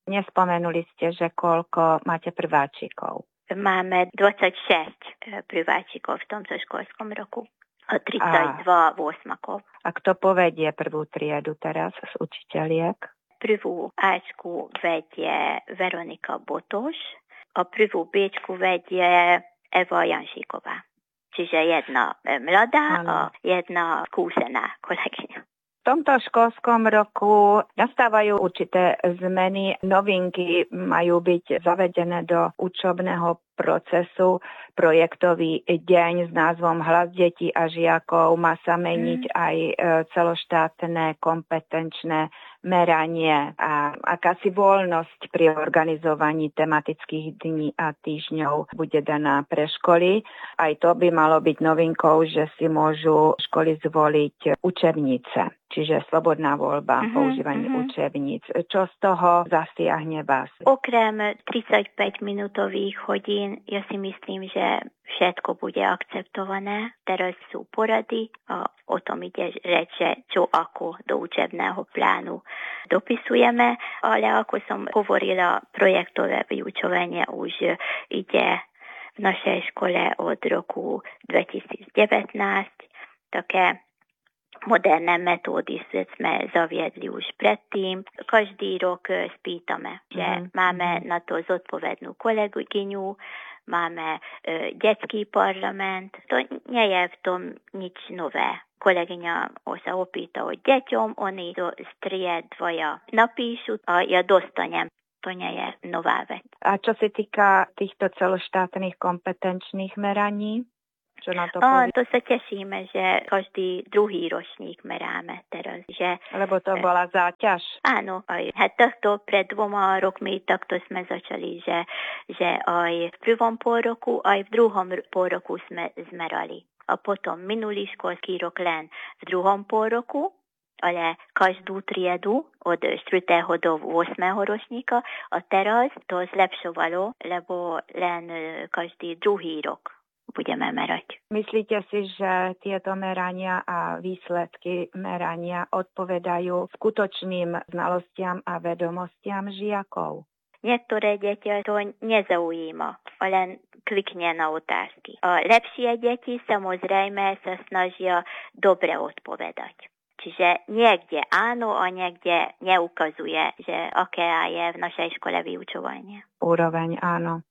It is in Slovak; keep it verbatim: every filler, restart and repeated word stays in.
Nespomenuli ste, že koľko máte prváčikov. Máme dvadsaťšesť prváčikov v tomto školskom roku a tridsaťdva osmakov. A kto povedie prvú triedu teraz z učiteľiek? Prvú Ačku vedie Veronika Botoš a prvú Bčku vedie Eva Janšíková. Čiže jedna mladá ano. A jedna skúsená kolegyňa. V tomto školskom roku nastávajú určité zmeny. Novinky majú byť zavedené do učebného procesu. Projektový deň s názvom Hlas detí a žiakov má sa meniť aj celoštátne kompetenčné meranie a akási voľnosť pri organizovaní tematických dní a týždňov bude daná pre školy. Aj to by malo byť novinkou, že si môžu školy zvoliť učebnice, čiže slobodná voľba, uh-huh, používanie uh-huh. učebníc. Čo z toho zasiahne vás? Okrem tridsaťpäťminútových hodín, ja si myslím, že všetko bude akceptované. Teraz sú porady a o tom ide reč, čo ako do učebného plánu dopisujeme, ale ako som hovorila, projektové vyučovanie už ide v našej škole od roku dvetisícdevätnásť. Také moderné metódy sme zaviedli už predtým. Každý rok spýtame, že mm. máme na to zodpovednú kolegyňu, máme e, detský parlament. To nie je v tom nič nové. Kolegyňa sa opýta o deťom, oni to stried dvoja napíšu a ja dostanem. To nie je nová vec. A čo sa týka týchto celoštátnych kompetenčných meraní? Čo na to povie? To sa tešíme, že každý druhý ročník meráme teraz. Že, Lebo to bola záťaž. Áno, aj takto pred dvoma rokmi takto sme začali, že, že aj v prvom pôroku, aj v druhom pôroku sme zmerali. A potom minulý školský rok len v druhom pôroku, ale každú triedu od štvrtého do ôsmeho ročníka a teraz to zlepšovalo, lebo len každý druhý rok budeme merať. Myslíte si, že tieto merania a výsledky merania odpovedajú skutočným znalostiam a vedomostiam žiakov? Niektoré deti to nezaujíma, len klikne na otázky. A lepšie deti samozrejme sa snažia dobre odpovedať. Čiže niekde áno a niekde neukazuje, že aké je v našej škole vyučovanie. Úroveň áno.